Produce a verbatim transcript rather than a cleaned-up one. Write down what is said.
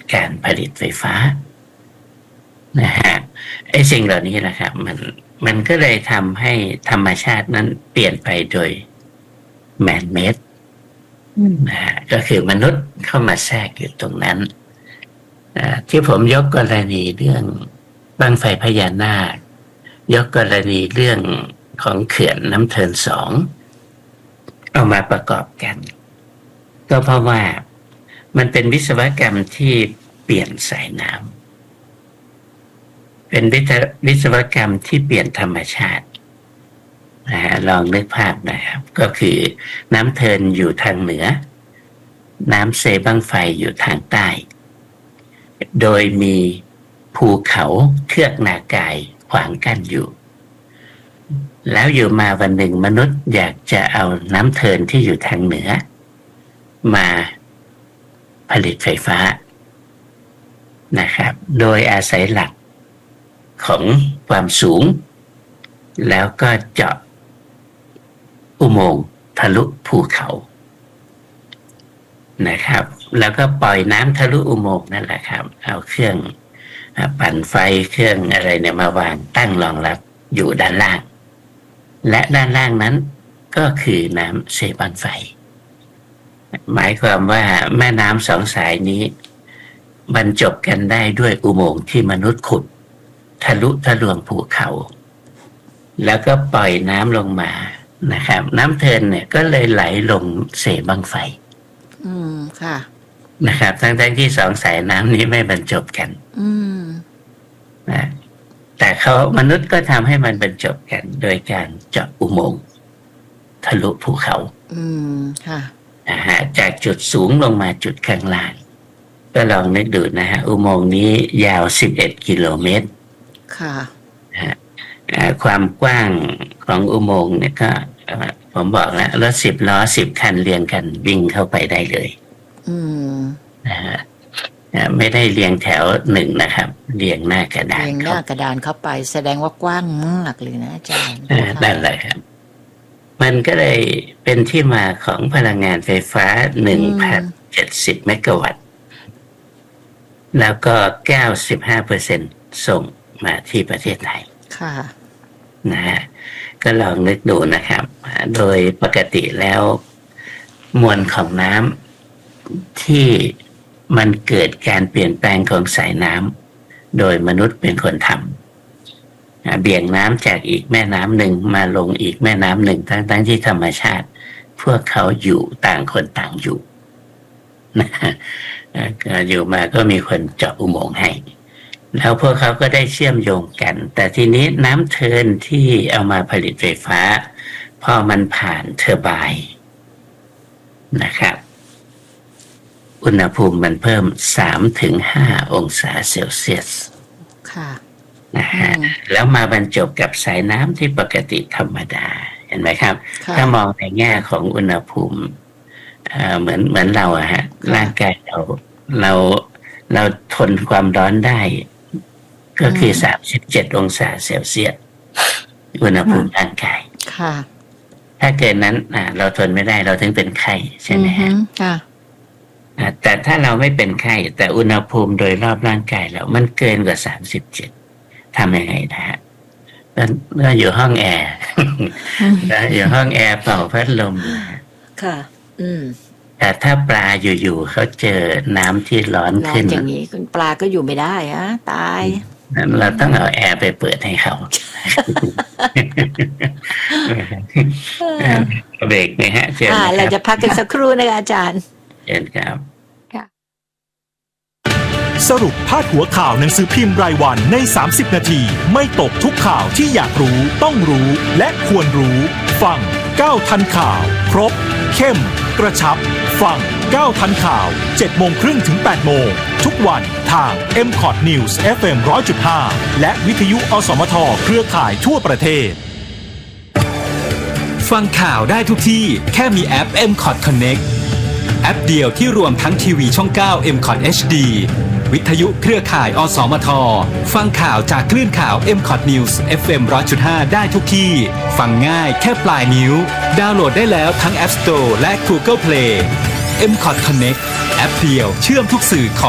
การผลิตไฟฟ้านะฮะไอ้สิ่งเหล่านี้แหละครับมันมันก็เลยทำให้ธรรมชาตินั้นเปลี่ยนไปโดยแมนเมดนะฮะก็คือมนุษย์เข้ามาแทรกอยู่ตรงนั้นที่ผมยกกรณีเรื่องบั้งไฟพญานาคยกกรณีเรื่องของเขื่อนน้ำเทินสองเอามาประกอบกันก็เพราะว่ามันเป็นวิศวกรรมที่เปลี่ยนสายน้ำเป็นวิศวกรรมที่เปลี่ยนธรรมชาตินะฮะลองนึกภาพนะครับก็คือน้ำเทินอยู่ทางเหนือน้ำเซบั้งไฟอยู่ทางใต้โดยมีภูเขาเทือกนากายขวางกั้นอยู่แล้วอยู่มาวันหนึ่งมนุษย์อยากจะเอาน้ำเทินที่อยู่ทางเหนือมาผลิตไฟฟ้านะครับโดยอาศัยหลักของความสูงแล้วก็เจาะอุโมงค์ทะลุภูเขานะครับแล้วก็ปล่อยน้ำทะลุอุโมงค์นั่นแหละครับเอาเครื่องปั่นไฟเครื่องอะไรเนี่ยมาวางตั้งรองรับอยู่ด้านล่างและด้านล่างนั้นก็คือน้ำเซบั้งไฟหมายความว่าแม่น้ำสองสายนี้บรรจบกันได้ด้วยอุโมงค์ที่มนุษย์ขุดทะลุทะลวงภูเขาแล้วก็ปล่อยน้ำลงมานะครับน้ำเทินเนี่ยก็เลยไหลลงเซบั้งไฟอืมค่ะนะครับทั้งๆที่สองสายน้ำนี้ไม่บรรจบกันอืมนะแต่เขามนุษย์ก็ทำให้มันบรรจบกันโดยการเจาะอุโมงค์ทะลุภูเขาอืมค่ะนะฮะจากจุดสูงลงมาจุดข้างล่างก็ลองนึกดูนะฮะอุโมงค์นี้ยาวสิบเอ็ดกิโลเมตรค่ะนะฮะความกว้างของอุโมงค์เนี่ยก็ผมบอกแล้วรถสิบล้อสิบคันเรียงกันวิ่งเข้าไปได้เลยอืมนะฮะไม่ได้เรียงแถวหนึ่งนะครับเรียงหน้ากระดานเรียงหน้ากระดานเข้าไปแสดงว่ากว้างมากเลยนะอาจารย์นั่นแหละครับมันก็เลยเป็นที่มาของพลังงานไฟฟ้า หนึ่งพันเจ็ดสิบ เมกะวัตต์แล้วก็ เก้าสิบห้าเปอร์เซ็นต์ ส่งมาที่ประเทศไทยค่ะนะฮะก็ลองนึกดูนะครับโดยปกติแล้วมวลของน้ำที่มันเกิดการเปลี่ยนแปลงของสายน้ำโดยมนุษย์เป็นคนทำเบี่ยงน้ำจากอีกแม่น้ำหนึ่งมาลงอีกแม่น้ำหนึ่งทั้งๆที่ธรรมชาติพวกเขาอยู่ต่างคนต่างอยู่นะอยู่มาก็มีคนเจาะอุโมงค์ให้แล้วพวกเขาก็ได้เชื่อมโยงกันแต่ทีนี้น้ำเทินที่เอามาผลิตไฟฟ้าพอมันผ่านเทอร์ไบน์นะครับอุณหภูมิมันเพิ่ม สามถึงห้า องศาเซลเซียสค่ะนะฮะแล้วมาบรรจบกับสายน้ำที่ปกติธรรมดาเห็นไหมครับถ้ามองในแง่ของอุณหภูมิเหมือนเหมือนเราอะฮะร่างกายเราเราเราทนความร้อนได้ก็คือสามสิบเจ็ดองศาเซลเซียสอุณหภูมิร่างกายค่ะถ้าเกินนั้นเราทนไม่ได้เราถึงเป็นไข้ใช่ไหมฮะค่ะแต่ถ้าเราไม่เป็นไข้แต่อุณหภูมิโดยรอบร่างกายเรามันเกินกว่าสามสิบเจ็ดทำยังไงนะฮะก็อยู่ห้องแอร์อยู่ห้องแอร์เป่าพัดลมค่ะอืมแต่ถ้าปลาอยู่ๆเขาเจอน้ำที่ร้อนขึ้นอย่างนี้ปลาก็อยู่ไม่ได้อะตายเราต้องเอาแอร์ไปเปิดให้เขาเบรกไหมฮะเชิญครับเราจะพักกันสักครู่นะคะอาจารย์เชิญครับสรุปพาดหัวข่าวหนังสือพิมพ์รายวันในสามสิบนาทีไม่ตกทุกข่าวที่อยากรู้ต้องรู้และควรรู้ฟังเก้าทันข่าวครบเข้มกระชับฟังเก้าทันข่าว เจ็ดโมงครึ่งถึง แปดโมงทุกวันทาง เอ็ม คอท News เอฟ เอ็ม หนึ่งร้อยจุดห้า และวิทยุอสมทเครือข่ายทั่วประเทศฟังข่าวได้ทุกที่แค่มีแอป เอ็ม คอท Connect แอปเดียวที่รวมทั้งทีวีช่อง เก้า เอ็ม คอท เอช ดี วิทยุเครือข่ายอสมทฟังข่าวจากคลื่นข่าว เอ็ม คอท News เอฟ เอ็ม หนึ่งร้อยจุดห้า ได้ทุกที่ฟังง่ายแค่ปลายนิ้วดาวน์โหลดได้แล้วทั้ง App Store และ Google Play เอ็ม คอท Connect แอปเดียวเชื่อมทุกสื่อของ